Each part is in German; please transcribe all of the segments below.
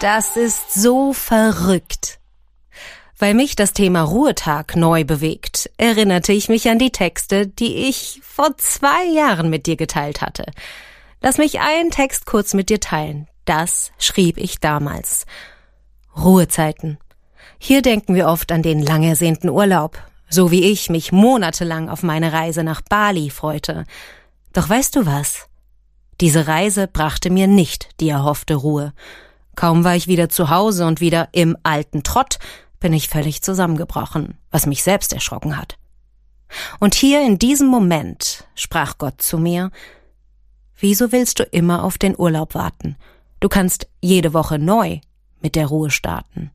Das ist so verrückt. Weil mich das Thema Ruhetag neu bewegt, erinnerte ich mich an die Texte, die ich vor 2 Jahren mit dir geteilt hatte. Lass mich einen Text kurz mit dir teilen. Das schrieb ich damals. Ruhezeiten. Hier denken wir oft an den lang ersehnten Urlaub, so wie ich mich monatelang auf meine Reise nach Bali freute. Doch weißt du was? Diese Reise brachte mir nicht die erhoffte Ruhe. Kaum war ich wieder zu Hause und wieder im alten Trott, bin ich völlig zusammengebrochen, was mich selbst erschrocken hat. Und hier in diesem Moment sprach Gott zu mir: Wieso willst du immer auf den Urlaub warten? Du kannst jede Woche neu mit der Ruhe starten.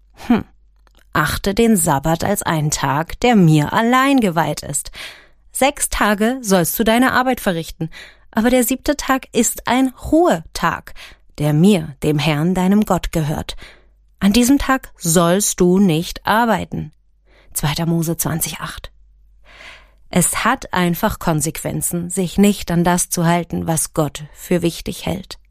Achte den Sabbat als einen Tag, der mir allein geweiht ist. 6 Tage sollst du deine Arbeit verrichten, aber der 7. Tag ist ein Ruhetag, der mir, dem Herrn, deinem Gott, gehört. An diesem Tag sollst du nicht arbeiten. 2. Mose 20,8. Es hat einfach Konsequenzen, sich nicht an das zu halten, was Gott für wichtig hält.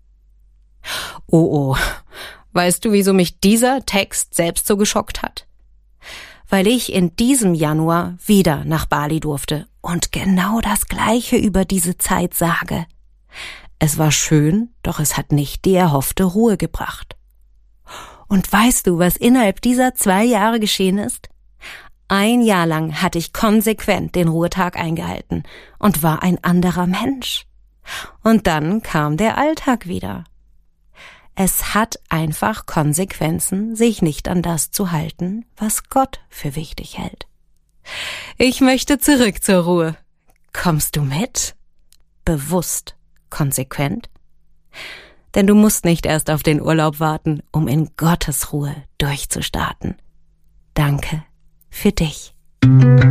Oh, weißt du, wieso mich dieser Text selbst so geschockt hat? Weil ich in diesem Januar wieder nach Bali durfte und genau das Gleiche über diese Zeit sage. Es war schön, doch es hat nicht die erhoffte Ruhe gebracht. Und weißt du, was innerhalb dieser 2 Jahre geschehen ist? 1 Jahr lang hatte ich konsequent den Ruhetag eingehalten und war ein anderer Mensch. Und dann kam der Alltag wieder. Es hat einfach Konsequenzen, sich nicht an das zu halten, was Gott für wichtig hält. Ich möchte zurück zur Ruhe. Kommst du mit? Bewusst, konsequent? Denn du musst nicht erst auf den Urlaub warten, um in Gottes Ruhe durchzustarten. Danke für dich.